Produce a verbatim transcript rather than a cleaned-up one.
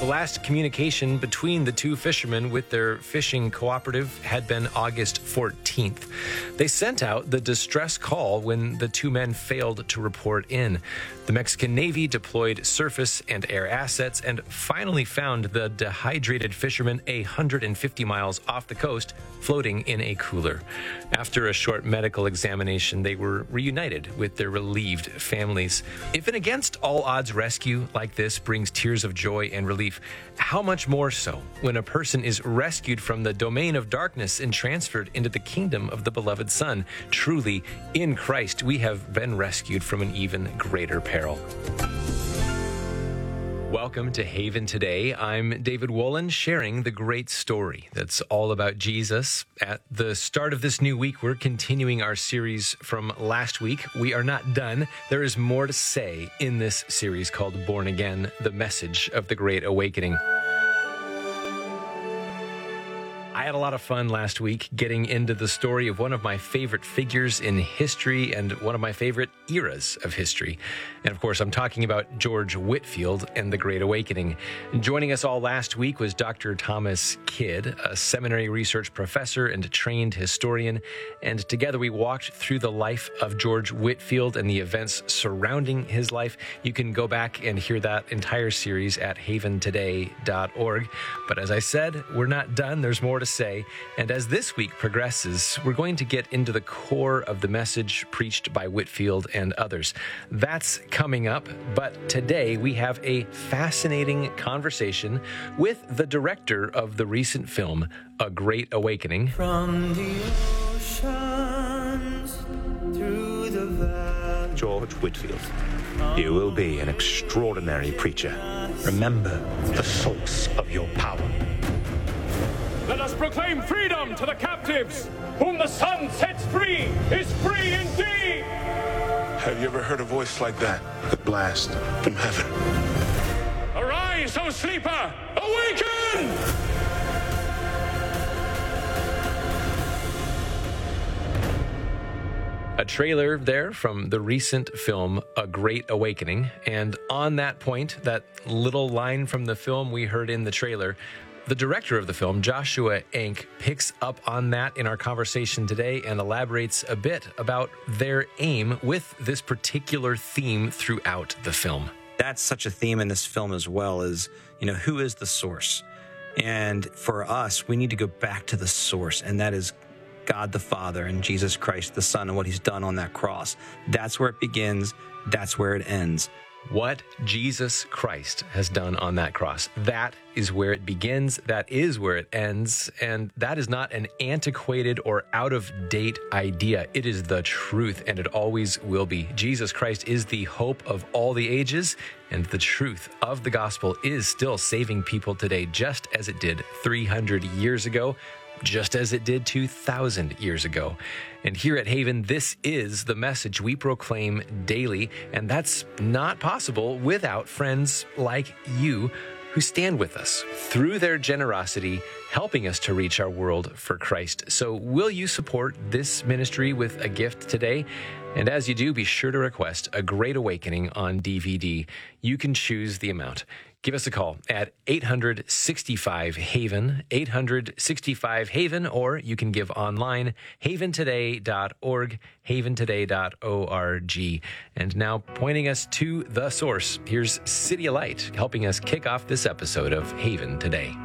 The last communication between the two fishermen with their fishing cooperative had been August fourteenth. They sent out the distress call when the two men failed to report in. The Mexican Navy deployed surface and air assets and finally found the dehydrated fishermen one hundred fifty miles off the coast, floating in a cooler. After a short medical examination, they were reunited with their relieved families. If an against all odds rescue like this brings tears of joy and relief, how much more so when a person is rescued from the domain of darkness and transferred into the kingdom of the beloved Son? Truly, in Christ, we have been rescued from an even greater peril. Welcome to Haven Today. I'm David Wolin, sharing the great story that's all about Jesus. At the start of this new week, we're continuing our series from last week. We are not done. There is more to say in this series called Born Again, the message of the Great Awakening. I had a lot of fun last week getting into the story of one of my favorite figures in history and one of my favorite eras of history. And of course, I'm talking about George Whitefield and the Great Awakening. And joining us all last week was Doctor Thomas Kidd, a seminary research professor and a trained historian. And together we walked through the life of George Whitefield and the events surrounding his life. You can go back and hear that entire series at haven today dot org. But as I said, we're not done. There's more to say. And as this week progresses, we're going to get into the core of the message preached by Whitefield and others. That's coming up. But today we have a fascinating conversation with the director of the recent film, A Great Awakening. From the oceans through the valley. George Whitefield, you will be an extraordinary preacher. Remember the source of your power. Let us proclaim freedom to the captives. Whom the Son sets free is free indeed. Have you ever heard a voice like that? The blast from heaven. Arise, O sleeper! Awaken! A trailer there from the recent film, A Great Awakening. And on that point, that little line from the film we heard in the trailer, the director of the film, Joshua Enck, picks up on that in our conversation today and elaborates a bit about their aim with this particular theme throughout the film. That's such a theme in this film as well, is, you know, who is the source? And for us, we need to go back to the source, and that is God the Father and Jesus Christ the Son and what he's done on that cross. That's where it begins. That's where it ends. What Jesus Christ has done on that cross. That is where it begins. That is where it ends. And that is not an antiquated or out-of-date idea. It is the truth, and it always will be. Jesus Christ is the hope of all the ages, and the truth of the gospel is still saving people today, just as it did three hundred years ago, just as it did two thousand years ago. And here at Haven, this is the message we proclaim daily, and that's not possible without friends like you who stand with us through their generosity, helping us to reach our world for Christ. So will you support this ministry with a gift today? And as you do, be sure to request A Great Awakening on D V D. You can choose the amount. Give us a call at eight hundred sixty-five HAVEN, eight hundred sixty-five HAVEN, or you can give online, haven today dot org, haven today dot org. And now pointing us to the source, here's City of Light, helping us kick off this episode of Haven Today.